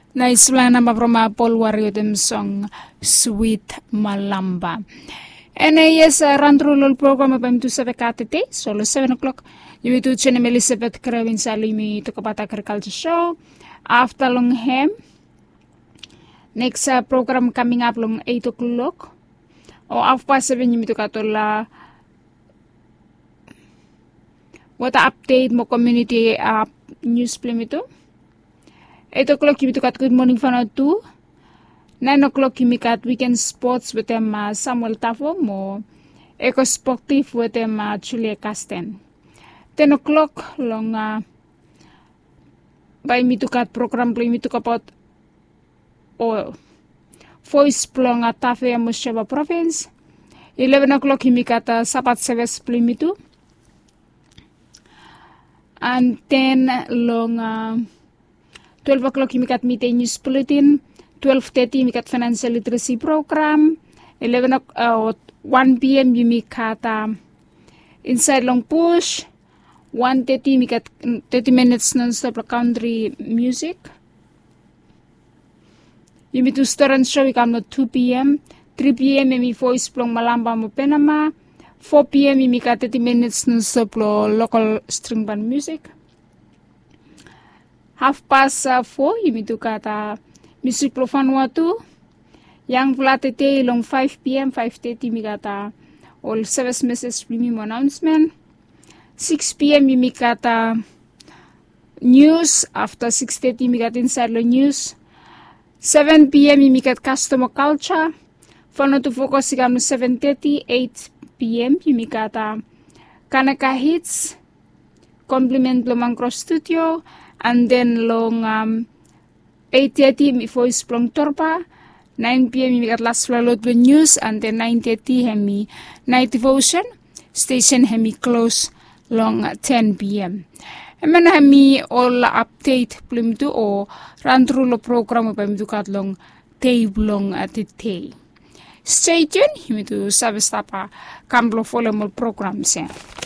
Naisula na mabroma Paul Wario dem song Sweet Malamba. And yes, randrulol program abam tu sa katete, solo 7 o'clock. You to channel Elizabeth Kravin Salimi to Kapata Agriculture Show. After long hem. Next program coming up long 8 o'clock. O after 7 you to katola. What update mo community news play ito? 8 o'clock you to kat good morning fan 2. 9 o'clock you kat weekend sports with them Samuel Tafo mo eco sportive with them Julia Casten. 10 o'clock long by me to kat program play me to kapot voice plong Tafe mo Sheba province. 11 o'clock you kat sapat service play me to. And 10 long 12 o'clock you kat meeting news bulletin. 12:30 you kat financial literacy program. 1 p.m. you kat inside long push. 1:30 you kat 30 minutes non-stop country music. You meet to student show you come at 2 p.m. 3 p.m. you voice plong malamba mo penama. 4 p.m. you kat 30 minutes non-stop local string band music. 4:30 you meet to kat music profan watu yang platete long 5 p.m. 5:30 mi kata all service message premium announcement. 6 p.m. mi kata news. After 6:30 mi kata inside the news. 7 p.m. mi kata customer culture. Fano to focus ikam 7:30. 8 p.m. mi kata kanaka hits compliment lomang cross studio. And then long 8:30 mi voice plong torpa. 9 p.m. mi kat last load the news. And then 9:30 hemi night devotion station hemi close long 10 p.m. Emen hemi all update plim tu o run through lo program plim tu kat long tay long at tay. Stay tuned hemi tu service tapa kamblo follow mo program sen.